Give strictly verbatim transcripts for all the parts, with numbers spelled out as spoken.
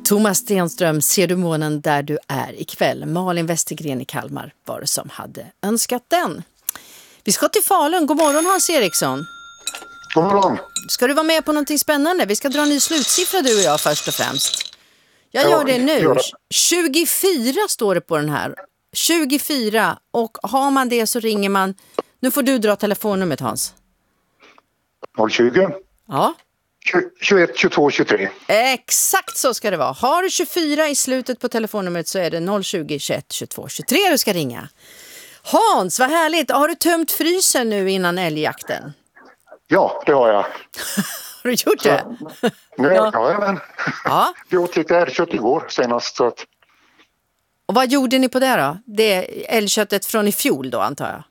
Thomas Stenström, ser du månen där du är ikväll? Malin Westergren i Kalmar var det som hade önskat den. Vi ska till Falun. God morgon Hans Eriksson. God morgon. Ska du vara med på någonting spännande? Vi ska dra en ny slutsiffra du och jag först och främst. Jag gör det nu. tjugofyra står det på den här. tjugofyra, och har man det så ringer man. Nu får du dra telefonnumret Hans. noll tjugo. Ja. tjugoett tjugotvå tjugotre. Exakt så ska det vara. Har du tjugofyra i slutet på telefonnumret så är det noll tjugo tjugoett tjugotvå tjugotre du ska ringa. Hans, vad härligt. Har du tömt frysen nu innan älgjakten? Ja, det har jag. Har du gjort det? Så, nu, ja. Ja, men. Ja. Vi åt lite älgkött igår senast. Så att... Och vad gjorde ni på det då? Det är älgköttet från i fjol då antar jag?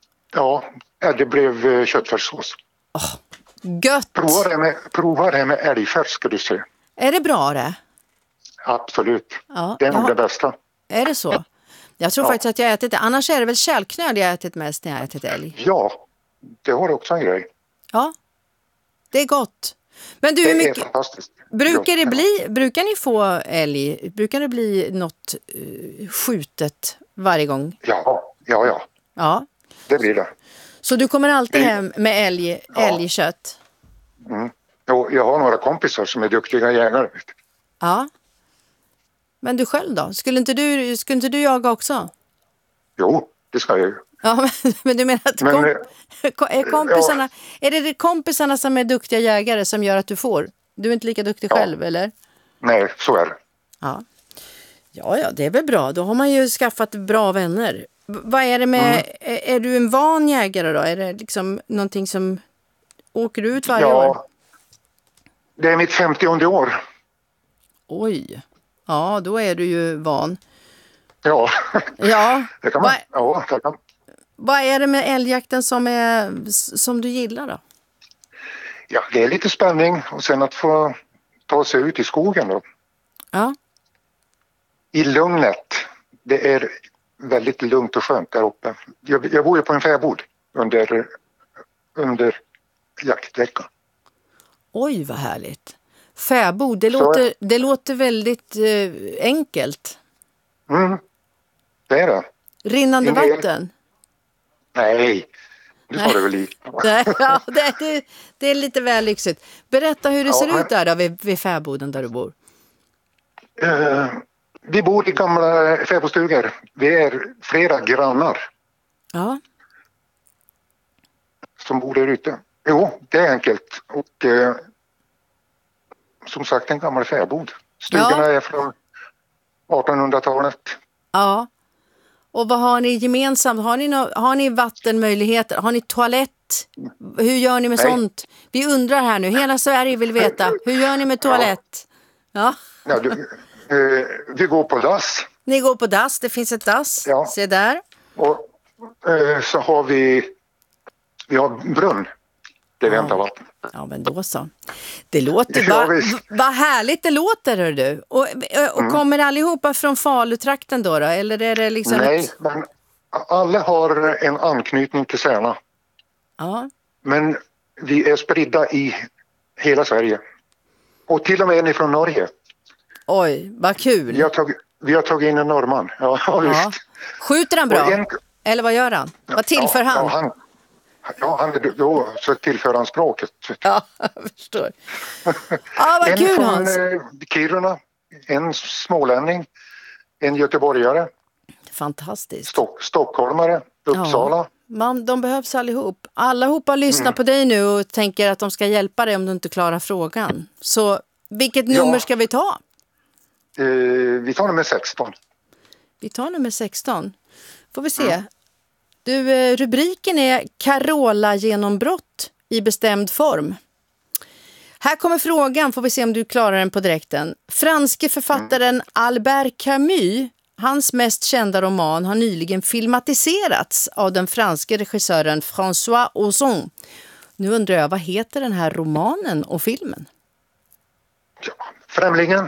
Ja, det blev köttfärssås. Oh, gött! Prova det med, prova det med älgfärs ska du se. Är det bra det? Absolut. Ja, det är nog ja. det bästa. Är det så? Jag tror ja. faktiskt att jag ätit det. Annars är det väl kärlknöd jag ätit mest när jag ätit älg. Ja, det har också en grej. Ja, det är gott. Men du, det hur mycket... är fantastiskt. Brukar det bli, brukar ni få älg? Brukar det bli något uh, skjutet varje gång? Ja, ja, ja. Ja. Det blir det. Så du kommer alltid hem med älg, ja. älgkött? Mm. Jo, jag har några kompisar som är duktiga jägare. Ja. Men du själv då? Skulle inte du, skulle inte du jaga också? Jo, det ska jag ju. Ja, men, men du menar att men, kom, är kompisarna, ja. är det kompisarna som är duktiga jägare som gör att du får? Du är inte lika duktig ja. själv, eller? Nej, så är det. Ja. Ja, ja, det är väl bra. Då har man ju skaffat bra vänner. V- vad är det med, mm. är, är du en van jägare då? Är det liksom någonting som åker ut varje ja, år? Det är mitt femtionde år. Oj, ja då är du ju van. Ja, ja. det kan man. Va, ja, det kan. Vad är det med älgjakten som, är, som du gillar då? Ja, det är lite spänning och sen att få ta sig ut i skogen då. Ja. I lugnet. Det är väldigt lugnt och skönt där uppe. Jag, jag bor ju på en fäbod under, under jaktveckan. Oj, vad härligt. Fäbod, det, låter, det låter väldigt eh, enkelt. Mm, det är det. Rinnande del... vatten? Nej, du tar det väl i. Nej, ja, det, det, det är lite väl lyxigt. Berätta hur det ja, ser men... ut där då, vid, vid fäboden där du bor. Uh, vi bor i gamla fäbodstugor. Vi är flera grannar. Ja. Som bor där ute. Jo, det är enkelt. Och uh, som sagt en gammal fäbod. Stugorna ja. är från artonhundratalet. Ja. Och vad har ni gemensamt? Har ni, no- har ni vattenmöjligheter? Har ni toalett? Hur gör ni med Nej. sånt? Vi undrar här nu. Hela Sverige vill veta. Hur gör ni med toalett? Ja. ja. ja du, uh, vi går på dass. Ni går på dass. Det finns ett dass. Ja. Se där. Och uh, så har vi vi har brunn. Det är ja. hämtar vatten. Ja, men då så. Det låter, vad ja, va härligt det låter, hör du. Och, och mm. kommer allihopa från Falutrakten då, då? Eller är det liksom... Nej, ett... men alla har en anknytning till Särna. Ja. Men vi är spridda i hela Sverige. Och till och med en från Norge. Oj, vad kul. Vi har tagit, vi har tagit in en norrman. Ja, ja. Visst. Skjuter han bra? En... Eller vad gör han? Ja, vad tillför han? Ja, han... Ja, han, då, så tillför han språket. Ja, jag förstår. Ja, vad en kul, från Hans. eh, Kiruna, en smålänning, en göteborgare. Fantastiskt. Stock, stockholmare, Uppsala. Ja, man, de behövs allihop. Allihopa lyssnar mm. på dig nu och tänker att de ska hjälpa dig om du inte klarar frågan. Så vilket nummer ja. ska vi ta? Eh, vi tar nummer sexton. Vi tar nummer sexton. Får vi se. Mm. Du, rubriken är Carola-genombrott i bestämd form. Här kommer frågan, får vi se om du klarar den på direkten. Franske författaren mm. Albert Camus, hans mest kända roman, har nyligen filmatiserats av den franske regissören François Ozon. Nu undrar jag, vad heter den här romanen och filmen? Ja, Främlingen.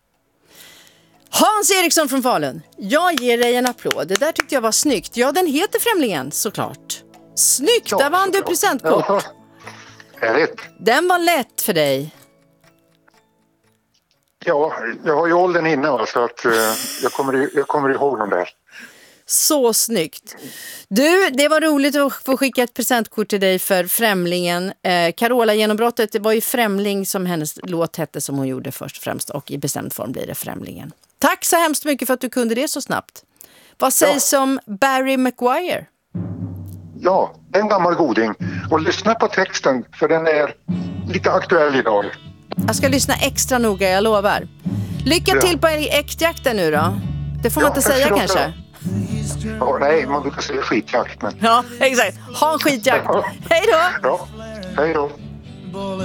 Hans Eriksson från Falun, jag ger dig en applåd. Det där tyckte jag var snyggt. Ja, den heter Främlingen, såklart. Snyggt, ja, där vann du presentkort. Ja, jag vet. Den var lätt för dig. Ja, jag har ju åldern innan så att uh, jag, kommer, jag kommer ihåg dem där. Så snyggt. Du, det var roligt att få skicka ett presentkort till dig för Främlingen. Eh, Carola genombrottet, det var ju Främling som hennes låt hette som hon gjorde först och främst. Och i bestämd form blir det Främlingen. Tack så hemskt mycket för att du kunde det så snabbt. Vad sägs ja. om Barry McGuire? Ja, en gammal goding. Och lyssna på texten för den är lite aktuell idag. Jag ska lyssna extra noga, jag lovar. Lycka ja. till på äktjakten nu då. Det får man ja, inte säga kanske. Ja, nej, man brukar säga skitjakt. Men... Ja, exakt. Ha en skitjakt. Hej då! Ja, hej då.